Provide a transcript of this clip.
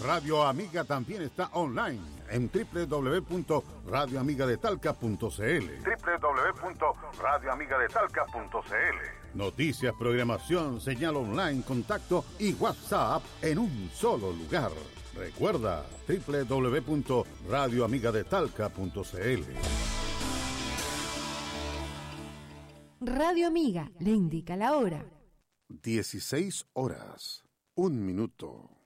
Radio Amiga también está online en www.radioamigadetalca.cl. www.radioamigadetalca.cl. Noticias, programación, señal online, contacto y WhatsApp en un solo lugar. Recuerda www.radioamigadetalca.cl. Radio Amiga le indica la hora. 16 horas, 1 minuto.